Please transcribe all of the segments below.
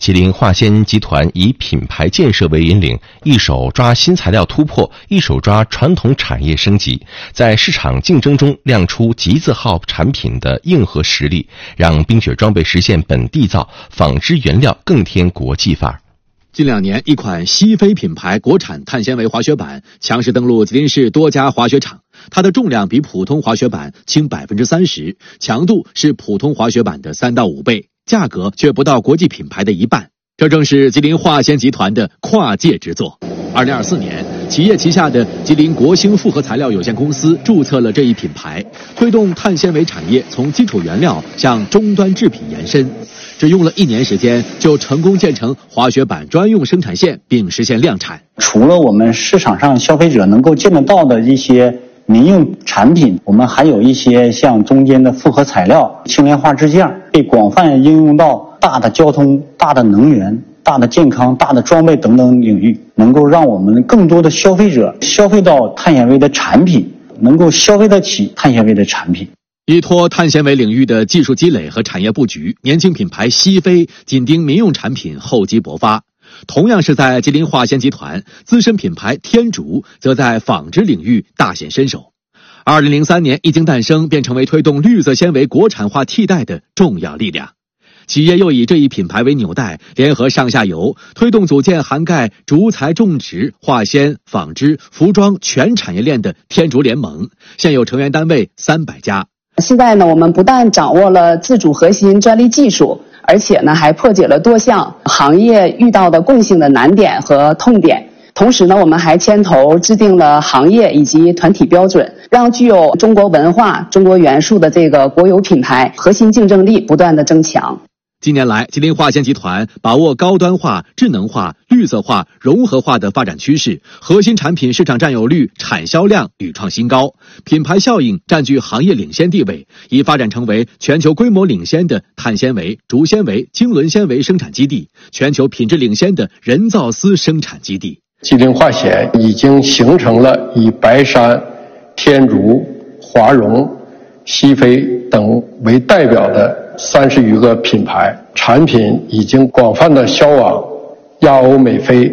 吉林化纤集团以品牌建设为引领，一手抓新材料突破，一手抓传统产业升级，在市场竞争中亮出吉字号产品的硬核实力，让冰雪装备实现本地造，纺织原料更添国际范儿。 近2年，一款西飞品牌国产碳纤维滑雪板强势登陆吉林市多家滑雪场，它的重量比普通滑雪板轻30%，强度是普通滑雪板的3到5倍，价格却不到国际品牌的1半。这正是吉林化纤集团的跨界之作。2024年，企业旗下的吉林国兴复合材料有限公司注册了这一品牌，推动碳纤维产业从基础原料向终端制品延伸。只用了1年时间，就成功建成滑雪板专用生产线，并实现量产。 除了我们市场上消费者能够见得到的一些民用产品，我们还有一些像中间的复合材料、轻量化支架，被广泛应用到大的交通、大的能源、大的健康、大的装备等等领域，能够让我们更多的消费者消费到碳纤维的产品，能够消费得起碳纤维的产品。 依托碳纤维领域的技术积累和产业布局，年轻品牌西飞紧盯民用产品厚积薄发。同样是在吉林化纤集团，资深品牌天竺则在纺织领域大显身手。2003年一经诞生，便成为推动绿色纤维国产化替代的重要力量。企业又以这一品牌为纽带，联合上下游，推动组建涵盖竹材种植、化纤、纺织、服装全产业链的天竺联盟，现有成员单位300家。 现在呢，我们不但掌握了自主核心专利技术，而且呢，还破解了多项行业遇到的共性的难点和痛点。同时呢，我们还牵头制定了行业以及团体标准，让具有中国文化、中国元素的这个国有品牌核心竞争力不断的增强。 近年来，吉林化纤集团把握高端化、智能化、绿色化、融合化的发展趋势，核心产品市场占有率、产销量屡创新高，品牌效应占据行业领先地位，已发展成为全球规模领先的碳纤维、竹纤维、经纶纤维生产基地，全球品质领先的人造丝生产基地。 吉林化纤已经形成了以白山、天竺、华融、西飞等为代表的30余个品牌，产品已经广泛的销往亚欧美非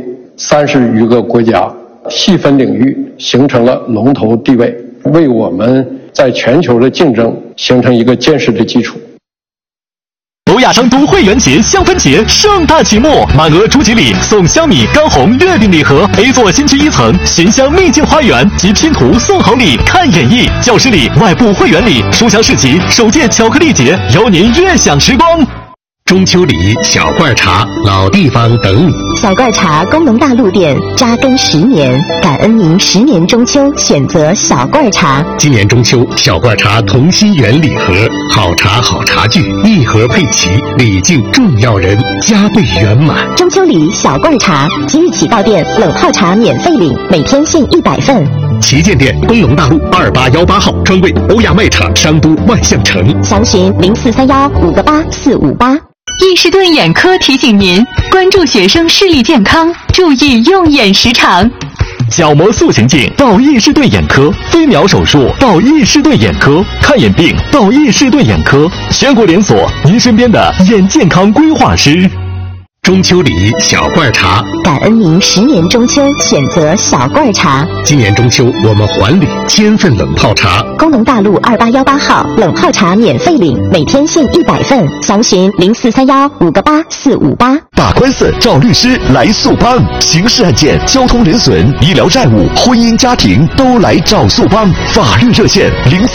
30余个国家，细分领域形成了龙头地位，为我们在全球的竞争形成一个坚实的基础。 欧亚成都会员节香氛节盛大启幕，满额出吉礼送香米、干红月饼礼盒 ，A 座新区1层寻香秘境花园及拼图送好礼看演绎，教师礼、外部会员礼、书香市集、首届巧克力节，邀您悦享时光。 中秋礼、小罐茶、老地方等你。 小罐茶功能大陆店扎根10年，感恩您10年中秋选择小罐茶。 今年中秋，小罐茶同心圆礼盒，好茶好茶具，一盒配齐，礼敬重要人，加倍圆满。 中秋礼小罐茶，即日起到店冷泡茶免费领，每天限100份。 旗舰店东龙大路2818号，专柜欧亚卖场商都万象城。 详询0431-58458。 易士顿眼科提醒您关注学生视力健康，注意用眼时长。 角膜塑形镜到易士顿眼科，飞秒手术到易士顿眼科，看眼病到易士顿眼科，全国连锁，您身边的眼健康规划师。 中秋礼小罐茶， 感恩您10年中秋选择小罐茶。 今年中秋我们还礼1000份冷泡茶。 工农大路2818号，冷泡茶免费领，每天限100份。详询0431-58458。 打官司找律师来速帮，刑事案件、交通人损、医疗债务、婚姻家庭都来找速帮。法律热线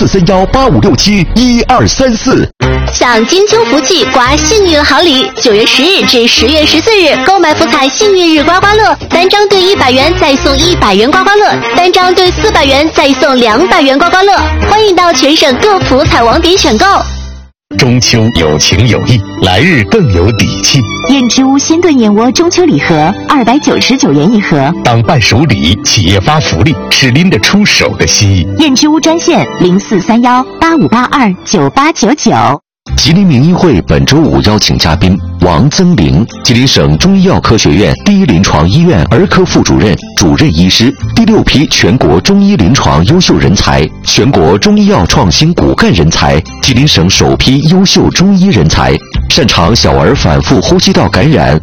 0431-8567-1234。 享金秋福气，刮幸运好礼！9月10日至10月14日，购买福彩幸运日刮刮乐，单张兑100元再送100元刮刮乐，单张兑400元再送200元刮刮乐。欢迎到全省各福彩网点选购。 中秋有情有义，来日更有底气。 燕之屋鲜炖燕窝中秋礼盒299元一盒， 当伴手礼，企业发福利，是拎得出手的心意。 燕之屋专线0431-8582-9899。 吉林民医会本周5邀请嘉宾王增龄，吉林省中医药科学院第1临床医院儿科副主任、主任医师，第6批全国中医临床优秀人才，全国中医药创新骨干人才，吉林省首批优秀中医人才，擅长小儿反复呼吸道感染、